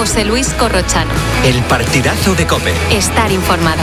José Luis Corrochano. El partidazo de COPE. Estar informado.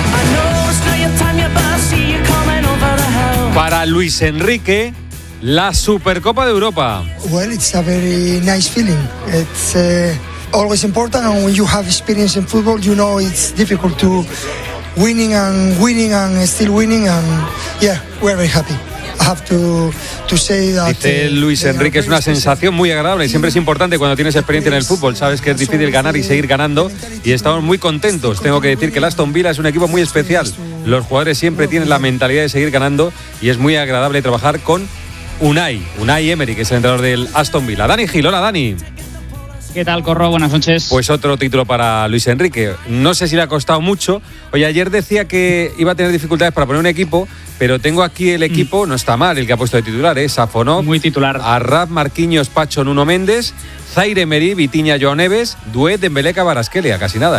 Para Luis Enrique, la Supercopa de Europa. Well, it's a very nice feeling. It's always important, and when you have experience in football, you know it's difficult to winning and still winning, and yeah, we're very happy. I have to say that. Dice Luis Enrique, es una sensación muy agradable. Siempre es importante cuando tienes experiencia en el fútbol. Sabes que es difícil ganar y seguir ganando, y estamos muy contentos. Tengo que decir que el Aston Villa es un equipo muy especial. Los jugadores siempre tienen la mentalidad de seguir ganando, y es muy agradable trabajar con Unai Emery, que es el entrenador del Aston Villa. Dani Gil, hola Dani. ¿Qué tal, Corro? Buenas noches. Pues otro título para Luis Enrique. No sé si le ha costado mucho. Oye, ayer decía que iba a tener dificultades para poner un equipo, pero tengo aquí el equipo, no está mal el que ha puesto de titular, Safonov, muy titular. Arrab, Marquinhos, Pacho, Nuno Méndez, Zaire Emery, Vitinha, Joao Neves, Doué, Dembélé, Kvaratskhelia, casi nada,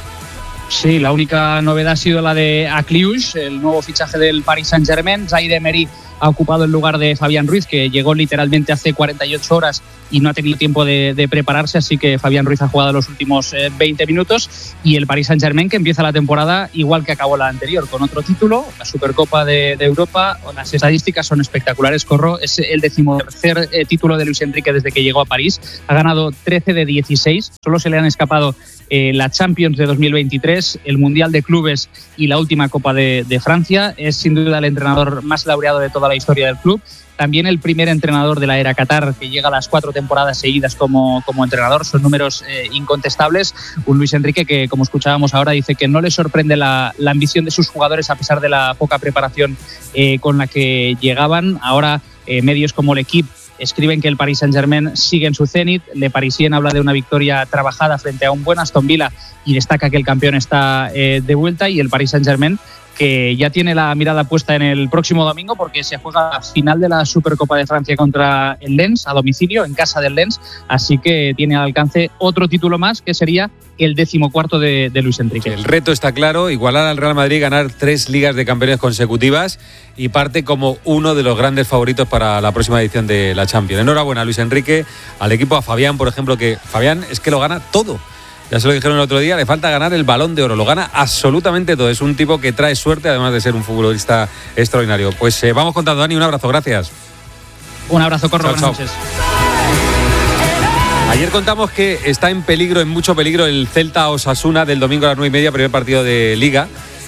Sí, la única novedad ha sido la de Akliouche, el nuevo fichaje del Paris Saint-Germain. Zaire Emery ha ocupado el lugar de Fabián Ruiz, que llegó literalmente hace 48 horas y no ha tenido tiempo de prepararse, así que Fabián Ruiz ha jugado los últimos 20 minutos. Y el Paris Saint-Germain, que empieza la temporada igual que acabó la anterior, con otro título, la Supercopa de Europa. Las estadísticas son espectaculares, Corro. Es el 13º título de Luis Enrique desde que llegó a París. Ha ganado 13 de 16. Solo se le han escapado la Champions de 2023, el Mundial de Clubes y la última Copa de Francia. Es sin duda el entrenador más laureado de toda la historia del club. También el primer entrenador de la era Qatar que llega a las 4 temporadas seguidas como entrenador. Son números incontestables. Un Luis Enrique que, como escuchábamos ahora, dice que no le sorprende la ambición de sus jugadores a pesar de la poca preparación con la que llegaban. Ahora medios como l'Equipe escriben que el Paris Saint-Germain sigue en su cenit. Le Parisien habla de una victoria trabajada frente a un buen Aston Villa y destaca que el campeón está de vuelta, y el Paris Saint-Germain que ya tiene la mirada puesta en el próximo domingo, porque se juega la final de la Supercopa de Francia contra el Lens a domicilio, en casa del Lens, así que tiene al alcance otro título más, que sería el 14º de Luis Enrique. El reto está claro, igualar al Real Madrid, ganar 3 ligas de campeones consecutivas, y parte como uno de los grandes favoritos para la próxima edición de la Champions. Enhorabuena, Luis Enrique, al equipo, a Fabián, por ejemplo, que Fabián es que lo gana todo. Ya se lo dijeron el otro día, le falta ganar el Balón de Oro, lo gana absolutamente todo. Es un tipo que trae suerte, además de ser un futbolista extraordinario. Pues vamos contando, Dani, un abrazo, gracias. Un abrazo, Corro, chao, buenas chao. noches. Ayer contamos que está en mucho peligro, el Celta-Osasuna del domingo a las 9:30, primer partido de Liga.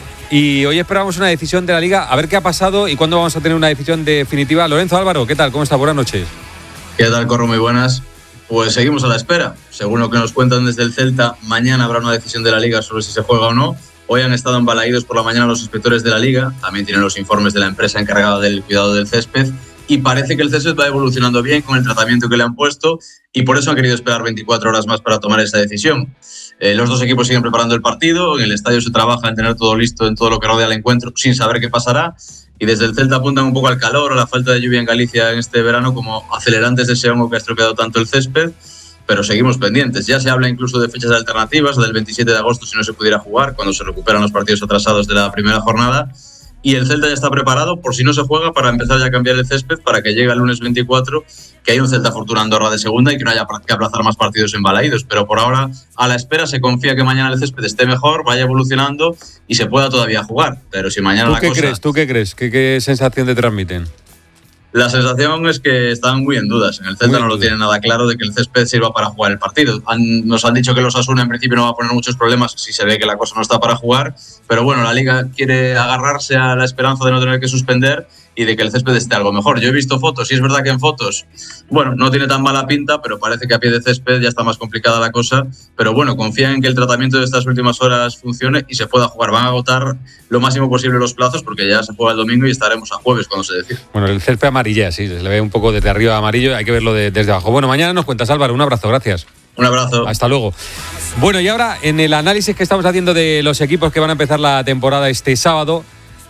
Y hoy esperamos una decisión de la Liga, a ver qué ha pasado y cuándo vamos a tener una decisión definitiva. Lorenzo Álvaro, ¿qué tal? ¿Cómo está? Buenas noches. ¿Qué tal, Corro? Muy buenas. Pues seguimos a la espera. Según lo que nos cuentan desde el Celta, mañana habrá una decisión de la Liga sobre si se juega o no. Hoy han estado embalaídos por la mañana los inspectores de la Liga. También tienen los informes de la empresa encargada del cuidado del césped. Y parece que el césped va evolucionando bien con el tratamiento que le han puesto, y por eso han querido esperar 24 horas más para tomar esa decisión. Los dos equipos siguen preparando el partido. En el estadio se trabaja en tener todo listo en todo lo que rodea el encuentro, sin saber qué pasará. Y desde el Celta apuntan un poco al calor, a la falta de lluvia en Galicia en este verano, como acelerantes de ese hongo que ha estropeado tanto el césped. Pero seguimos pendientes. Ya se habla incluso de fechas alternativas, del 27 de agosto si no se pudiera jugar, cuando se recuperan los partidos atrasados de la primera jornada. Y el Celta ya está preparado, por si no se juega, para empezar ya a cambiar el césped, para que llegue el lunes 24, que hay un Celta Fortuna Andorra de segunda y que no haya que aplazar más partidos embalaídos. Pero por ahora, a la espera, se confía que mañana el césped esté mejor, vaya evolucionando y se pueda todavía jugar. Pero si mañana ¿Tú qué crees? ¿Qué sensación te transmiten? La sensación es que están muy en dudas. En el Celta no lo tienen nada claro de que el césped sirva para jugar el partido. Nos han dicho que los Osasuna en principio no va a poner muchos problemas si se ve que la cosa no está para jugar, pero bueno, la Liga quiere agarrarse a la esperanza de no tener que suspender y de que el césped esté algo mejor. Yo he visto fotos y es verdad que en fotos, bueno, no tiene tan mala pinta, pero parece que a pie de césped ya está más complicada la cosa. Pero bueno, confían en que el tratamiento de estas últimas horas funcione y se pueda jugar. Van a agotar lo máximo posible los plazos, porque ya se juega el domingo y estaremos a jueves cuando se decida. Bueno, el césped amarilla, sí, se le ve un poco desde arriba amarillo, hay que verlo desde abajo. Bueno, mañana nos cuentas, Álvaro, un abrazo, gracias. Un abrazo. Hasta luego. Bueno, y ahora en el análisis que estamos haciendo de los equipos que van a empezar la temporada este sábado,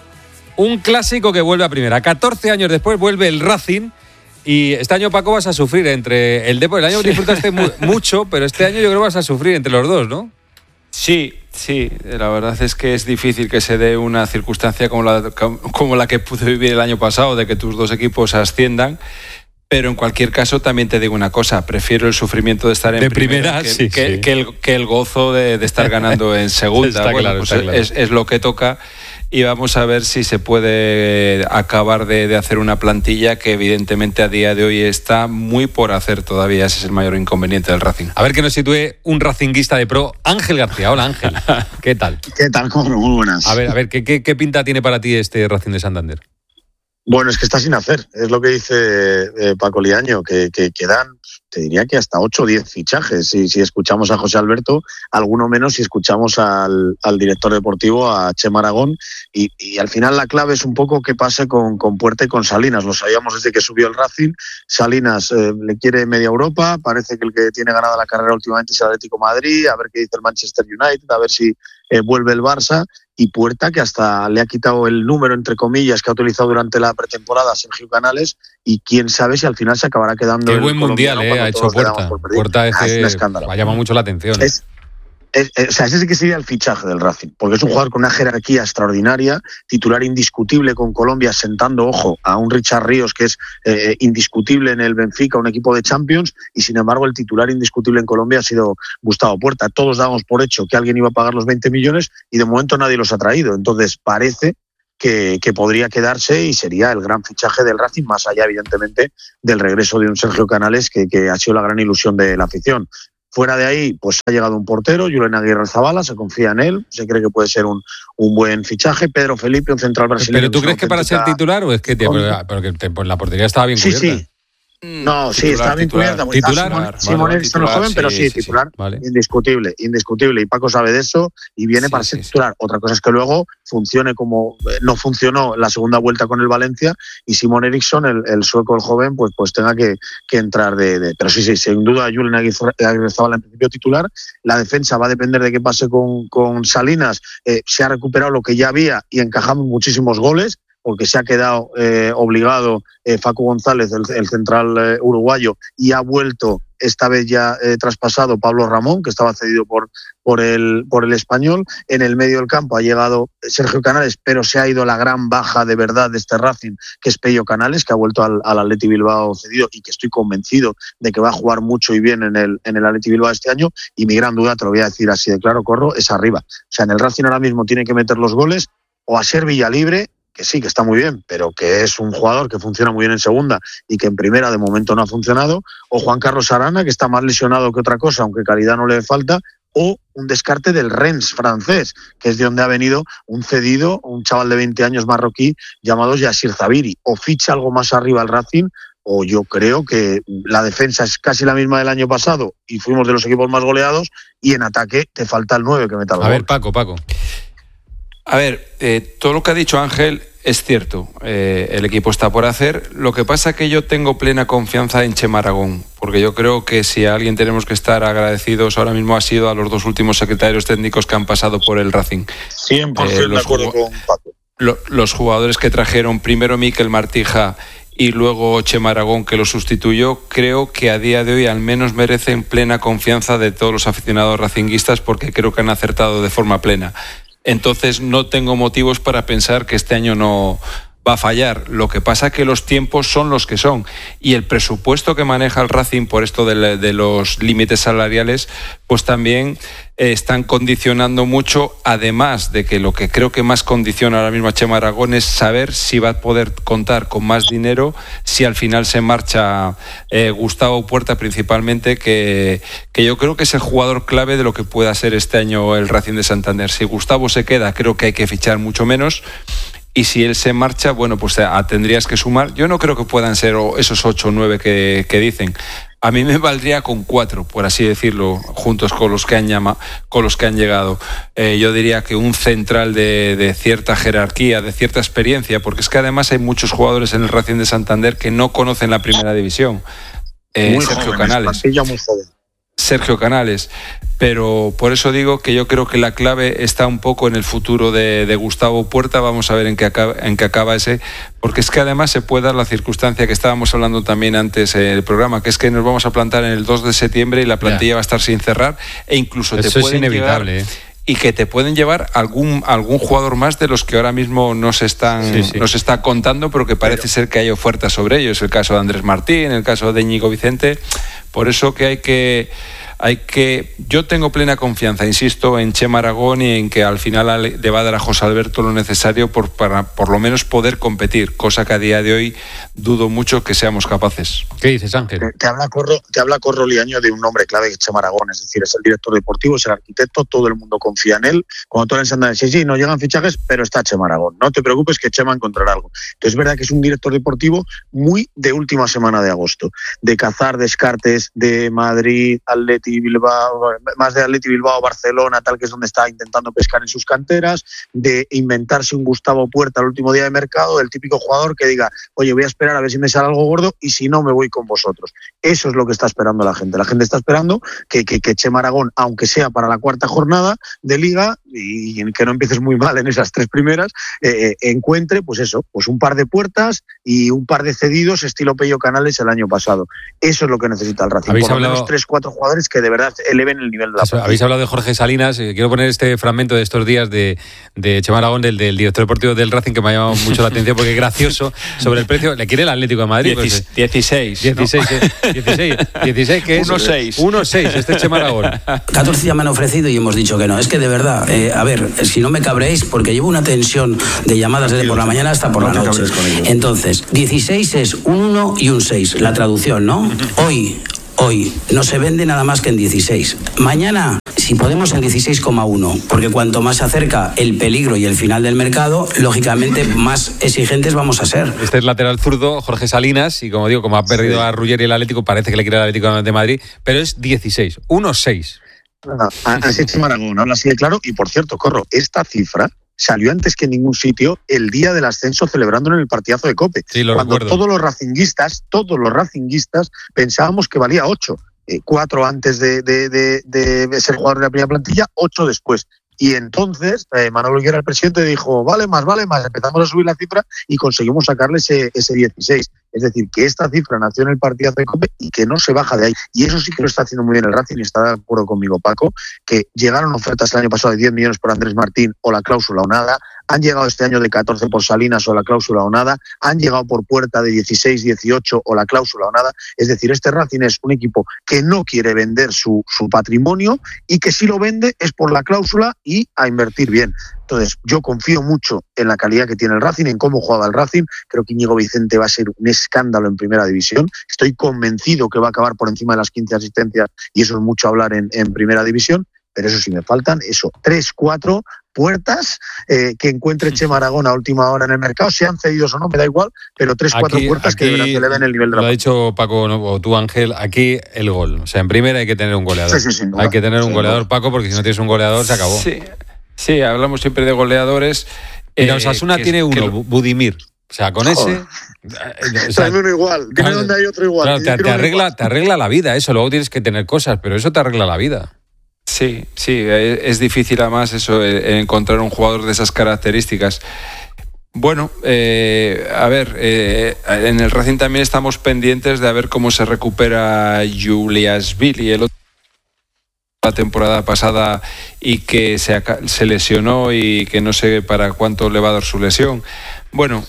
un clásico que vuelve a primera. 14 años después vuelve el Racing, y este año, Paco, vas a sufrir entre el Depor. El año disfrutaste mucho, pero este año yo creo que vas a sufrir entre los dos, ¿no? Sí, la verdad es que es difícil que se dé una circunstancia como la que pude vivir el año pasado, de que tus dos equipos asciendan, Pero en cualquier caso también te digo una cosa, prefiero el sufrimiento de estar en primera que el gozo de estar ganando en segunda. Claro. Es lo que toca y vamos a ver si se puede acabar de hacer una plantilla que evidentemente a día de hoy está muy por hacer todavía. Ese es el mayor inconveniente del Racing. A ver que nos sitúe un racinguista de pro, Ángel García. Hola Ángel, ¿qué tal? ¿Qué tal, Corro? Muy buenas. A ver, ¿qué pinta tiene para ti este Racing de Santander? Bueno, es que está sin hacer, es lo que dice Paco Liaño, que quedan, te diría que hasta 8 o 10 fichajes, si escuchamos a José Alberto, alguno menos si escuchamos al director deportivo, a Chema Aragón, y al final la clave es un poco qué pase con Puerta y con Salinas. Lo sabíamos desde que subió el Racing. Salinas le quiere media Europa, parece que el que tiene ganada la carrera últimamente es el Atlético de Madrid, a ver qué dice el Manchester United, a ver si vuelve el Barça. Y Puerta, que hasta le ha quitado el número, entre comillas, que ha utilizado durante la pretemporada Sergio Canales, y quién sabe si al final se acabará quedando. Qué buen mundial ha hecho Puerta. Puerta es un escándalo. Llama mucho la atención. Ese sí que sería el fichaje del Racing, porque es un jugador con una jerarquía extraordinaria, titular indiscutible con Colombia, sentando, ojo, a un Richard Ríos que es indiscutible en el Benfica, un equipo de Champions, y sin embargo el titular indiscutible en Colombia ha sido Gustavo Puerta. Todos dábamos por hecho que alguien iba a pagar los 20 millones y de momento nadie los ha traído. Entonces parece que podría quedarse y sería el gran fichaje del Racing, más allá evidentemente del regreso de un Sergio Canales que ha sido la gran ilusión de la afición. Fuera de ahí, pues ha llegado un portero, Julen Aguirre-Zabala, se confía en él, se cree que puede ser un buen fichaje. Pedro Felipe, un central brasileño. ¿Pero tú crees que para ser titular o es que pues la portería estaba bien cubierta? Sí. No, sí, está bien cubierta. Simón Erickson es joven, pero sí, titular. Vale. Indiscutible. Y Paco sabe de eso y viene para ser titular. Otra cosa es que luego funcione como no funcionó la segunda vuelta con el Valencia y Simón Erickson, el sueco, el joven, pues tenga que entrar Pero sí, sin duda Julen Aguirre-Zabala en principio titular. La defensa va a depender de qué pase con Salinas. Se ha recuperado lo que ya había y encajamos muchísimos goles, porque se ha quedado obligado Facu González, el central uruguayo, y ha vuelto esta vez ya traspasado Pablo Ramón, que estaba cedido por el Español. En el medio del campo ha llegado Sergio Canales, pero se ha ido la gran baja de verdad de este Racing, que es Pello Canales, que ha vuelto al Athletic Bilbao cedido y que estoy convencido de que va a jugar mucho y bien en el Athletic Bilbao este año. Y mi gran duda, te lo voy a decir así de claro, Corro, es arriba. O sea, en el Racing ahora mismo tiene que meter los goles o a ser Villalibre, que sí, que está muy bien, pero que es un jugador que funciona muy bien en segunda y que en primera de momento no ha funcionado, o Juan Carlos Arana, que está más lesionado que otra cosa, aunque calidad no le falta, o un descarte del Rennes francés, que es de donde ha venido un cedido, un chaval de 20 años marroquí llamado Yassir Zabiri. O ficha algo más arriba al Racing, o yo creo que la defensa es casi la misma del año pasado y fuimos de los equipos más goleados, y en ataque te falta el 9 que meta el gol. A ver, Paco. A ver, todo lo que ha dicho Ángel es cierto, el equipo está por hacer. Lo que pasa es que yo tengo plena confianza en Chema Aragón, porque yo creo que si a alguien tenemos que estar agradecidos ahora mismo ha sido a los dos últimos secretarios técnicos que han pasado por el Racing. 100% de acuerdo con Paco. Los jugadores que trajeron, primero Mikel Martija y luego Chema Aragón, que lo sustituyó, creo que a día de hoy al menos merecen plena confianza de todos los aficionados racinguistas, porque creo que han acertado de forma plena. Entonces no tengo motivos para pensar que este año no va a fallar. Lo que pasa es que los tiempos son los que son y el presupuesto que maneja el Racing por esto de los límites salariales, pues también están condicionando mucho, además de que lo que creo que más condiciona ahora mismo a Chema Aragón es saber si va a poder contar con más dinero si al final se marcha Gustavo Puerta principalmente, que yo creo que es el jugador clave de lo que pueda ser este año el Racing de Santander. Si Gustavo se queda, creo que hay que fichar mucho menos. Y si él se marcha, bueno, pues tendrías que sumar. Yo no creo que puedan ser esos 8 o 9 que dicen. A mí me valdría con 4, por así decirlo, juntos con los que han llegado. Yo diría que un central de cierta jerarquía, de cierta experiencia, porque es que además hay muchos jugadores en el Racing de Santander que no conocen la primera división. Sergio Canales. Muy joven. Sergio Canales, pero por eso digo que yo creo que la clave está un poco en el futuro de Gustavo Puerta. Vamos a ver en qué acaba ese, porque es que además se puede dar la circunstancia que estábamos hablando también antes en el programa, que es que nos vamos a plantar en el 2 de septiembre y la plantilla va a estar sin cerrar, e incluso eso te pueden es inevitable, llegar, y que te pueden llevar algún jugador más de los que ahora mismo nos está contando, pero que parece ser que hay ofertas sobre ellos. El caso de Andrés Martín, el caso de Íñigo Vicente. Por eso que yo tengo plena confianza, insisto, en Chema Aragón y en que al final le va a dar a José Alberto lo necesario para por lo menos poder competir, cosa que a día de hoy dudo mucho que seamos capaces. ¿Qué dices, Ángel? Te habla Corro Liaño de un nombre clave que es Chema Aragón, es decir, es el director deportivo, es el arquitecto, todo el mundo confía en él. Cuando tú le andas, sí, no llegan fichajes, pero está Chema Aragón. No te preocupes que Chema encontrará algo. Entonces es verdad que es un director deportivo muy de última semana de agosto, de cazar descartes de Madrid, Atleti, Bilbao, más de Atleti, Bilbao, Barcelona, tal, que es donde está intentando pescar en sus canteras, de inventarse un Gustavo Puerta el último día de mercado, el típico jugador que diga, oye, voy a esperar a ver si me sale algo gordo y si no me voy con vosotros. Eso es lo que está esperando la gente. La gente está esperando que Chema Aragón, aunque sea para la cuarta jornada de Liga y que no empieces muy mal en esas 3 primeras, encuentre pues un par de puertas y un par de cedidos estilo Pello Canales el año pasado. Eso es lo que necesita el Racing. Por lo menos 3-4 jugadores que de verdad eleven el nivel de la partida. Habéis hablado de Jorge Salinas. Quiero poner este fragmento de estos días de Chema Aragón, del director deportivo del Racing, que me ha llamado mucho la atención porque es gracioso sobre el precio. ¿Le quiere el Atlético de Madrid? 16, que es 1,6 este Chema Aragón. 14 ya me han ofrecido y hemos dicho que no. Es que de verdad, a ver, si no me cabréis, porque llevo una tensión de llamadas desde por la mañana hasta por la noche. Entonces, 16 es un 1 y un 6, la traducción, ¿no? Hoy no se vende nada más que en 16. Mañana, si podemos, en 16,1, porque cuanto más se acerca el peligro y el final del mercado, lógicamente más exigentes vamos a ser. Este es lateral zurdo, Jorge Salinas, y como digo, como ha perdido a Ruggeri el Atlético, parece que le quiere el Atlético de Madrid, pero es 16, 1,6. Así es Maragón, habla así de claro. Y por cierto, Corro, esta cifra salió antes que en ningún sitio el día del ascenso, celebrándolo en el partidaje de COPE. Sí, lo cuando recuerdo. Todos los racinguistas pensábamos que valía 8. 4 antes de ser jugador de la primera plantilla, 8 después. Y entonces Manolo Higuera, el presidente, dijo, vale más. Empezamos a subir la cifra y conseguimos sacarle ese 16. Es decir, que esta cifra nació en el partidazo de COPE y que no se baja de ahí. Y eso sí que lo está haciendo muy bien el Racing, y está de acuerdo conmigo, Paco, que llegaron ofertas el año pasado de 10 millones por Andrés Martín o la cláusula o nada. Han llegado este año de 14 por Salinas o la cláusula o nada. Han llegado por Puerta de 16, 18 o la cláusula o nada. Es decir, este Racing es un equipo que no quiere vender su patrimonio y que si lo vende es por la cláusula y a invertir bien. Entonces, yo confío mucho en la calidad que tiene el Racing, en cómo juega el Racing. Creo que Íñigo Vicente va a ser un escándalo en primera división. Estoy convencido que va a acabar por encima de las 15 asistencias y eso es mucho hablar en primera división. Pero eso sí me faltan, 3-4 puertas que encuentre Chema Aragón a última hora en el mercado, sean cedidos o no, me da igual, pero 3-4 puertas que de verdad eleven el nivel de la partida. Lo ha dicho Paco o tú, Ángel, aquí el gol. O sea, en primera hay que tener un goleador. Sí, hay que tener un goleador, Paco, porque si no tienes un goleador se acabó. Sí, hablamos siempre de goleadores. Mira, Osasuna tiene uno, Budimir. O sea, con ese... Trae uno igual, dime dónde hay otro igual. Claro, te arregla la vida eso, luego tienes que tener cosas, pero eso te arregla la vida. Sí, es difícil además eso, encontrar un jugador de esas características. Bueno, a ver, en el Racing también estamos pendientes de a ver cómo se recupera Juliashvili, el otro la temporada pasada y que se lesionó y que no sé para cuánto le va a dar su lesión. Bueno,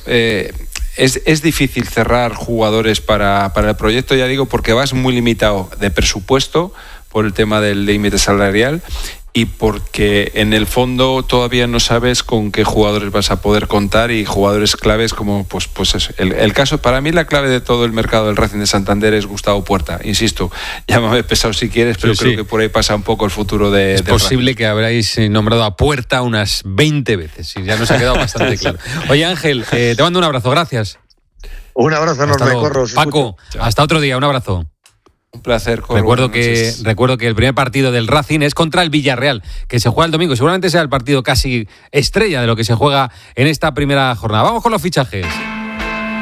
es difícil cerrar jugadores para el proyecto, ya digo, porque vas muy limitado de presupuesto por el tema del límite salarial y porque en el fondo todavía no sabes con qué jugadores vas a poder contar y jugadores claves como pues eso. El caso, para mí la clave de todo el mercado del Racing de Santander es Gustavo Puerta, insisto, llámame pesado si quieres, pero creo que por ahí pasa un poco el futuro de... Es posible Racing. Que habráis nombrado a Puerta unas 20 veces y ya nos ha quedado bastante claro. Oye, Ángel, te mando un abrazo, gracias. Un abrazo enorme, Corro. Paco, hasta otro día, un abrazo. Un placer. Recuerdo que el primer partido del Racing es contra el Villarreal, que se juega el domingo. Seguramente sea el partido casi estrella de lo que se juega en esta primera jornada. Vamos con los fichajes.